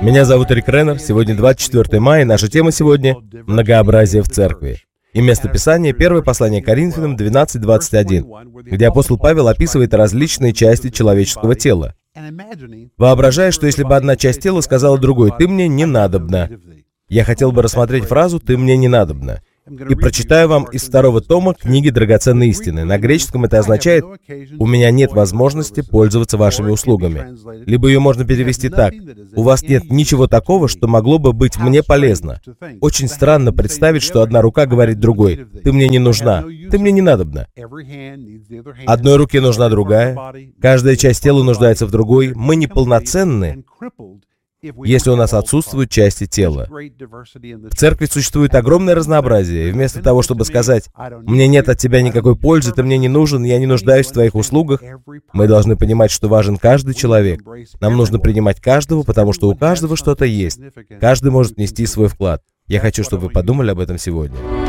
Меня зовут Рик Реннер. Сегодня 24 мая, и наша тема сегодня — многообразие в церкви. И место Писания — первое послание Коринфянам 12:21, где апостол Павел описывает различные части человеческого тела. Воображая, что если бы одна часть тела сказала другой: «Ты мне не надобна», я хотел бы рассмотреть фразу «ты мне не надобна». И прочитаю вам из 2 тома книги «Драгоценные истины». На греческом это означает «у меня нет возможности пользоваться вашими услугами». Либо ее можно перевести так: «У вас нет ничего такого, что могло бы быть мне полезно». Очень странно представить, что одна рука говорит другой: «Ты мне не нужна, ты мне не надобна». Одной руке нужна другая, каждая часть тела нуждается в другой. Мы неполноценны, если у нас отсутствуют части тела. В церкви существует огромное разнообразие, и вместо того, чтобы сказать «мне нет от тебя никакой пользы, ты мне не нужен, я не нуждаюсь в твоих услугах», мы должны понимать, что важен каждый человек. Нам нужно принимать каждого, потому что у каждого что-то есть. Каждый может нести свой вклад. Я хочу, чтобы вы подумали об этом сегодня.